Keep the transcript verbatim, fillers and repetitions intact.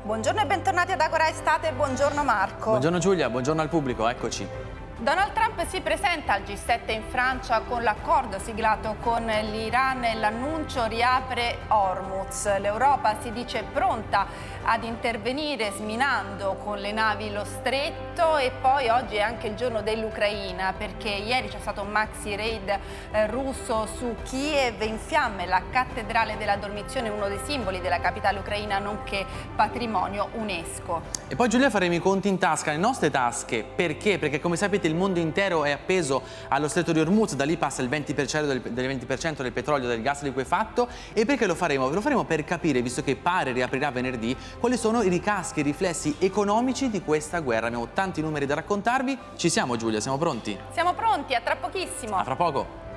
Buongiorno e bentornati ad Agora Estate, buongiorno Marco. Buongiorno Giulia, buongiorno al pubblico, eccoci. Donald Trump si presenta al G sette in Francia con l'accordo siglato con l'Iran e l'annuncio riapre Hormuz. L'Europa si dice pronta ad intervenire sminando con le navi lo stretto e poi oggi è anche il giorno dell'Ucraina perché ieri c'è stato un maxi raid eh, russo su Kiev, in fiamme la cattedrale della Dormizione, uno dei simboli della capitale ucraina nonché patrimonio UNESCO. E poi Giulia faremo i conti in tasca, le nostre tasche, perché? Perché come sapete il mondo intero è appeso allo stretto di Hormuz, da lì passa il venti per cento del, del venti per cento del petrolio, del gas liquefatto. E perché lo faremo? Ve lo faremo per capire, visto che pare riaprirà venerdì, quali sono i ricaschi, i riflessi economici di questa guerra. Abbiamo tanti numeri da raccontarvi. Ci siamo Giulia, siamo pronti? Siamo pronti, a tra pochissimo. A fra poco.